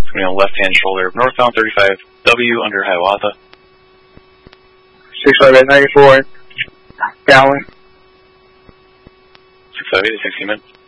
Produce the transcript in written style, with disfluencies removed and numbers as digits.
It's going to be on the left-hand shoulder. Northbound 35W under Hiawatha. 65894, Gallon. 658 to 60 minutes.